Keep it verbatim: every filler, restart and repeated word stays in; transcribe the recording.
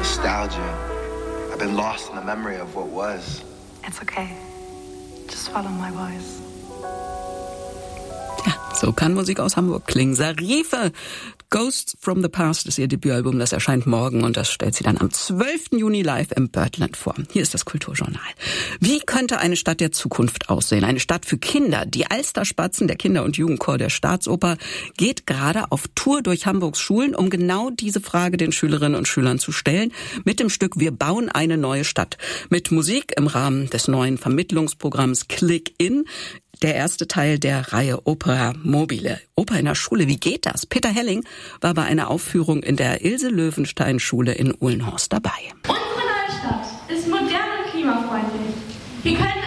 nostalgia. I've been lost in the memory of what was. It's okay. Just follow my voice. Ja, so kann Musik aus Hamburg klingen. Sarife, Ghosts from the Past ist ihr Debütalbum, das erscheint morgen und das stellt sie dann am zwölften Juni live im Birdland vor. Hier ist das Kulturjournal. Wie könnte eine Stadt der Zukunft aussehen? Eine Stadt für Kinder. Die Alsterspatzen, der Kinder- und Jugendchor der Staatsoper, geht gerade auf Tour durch Hamburgs Schulen, um genau diese Frage den Schülerinnen und Schülern zu stellen. Mit dem Stück Wir bauen eine neue Stadt. Mit Musik im Rahmen des neuen Vermittlungsprogramms Click In. Der erste Teil der Reihe Opera Mobile. Oper in der Schule, wie geht das? Peter Helling war bei einer Aufführung in der Ilse-Löwenstein-Schule in Uhlenhorst dabei. Unsere neue Stadt ist modern und klimafreundlich. Hier können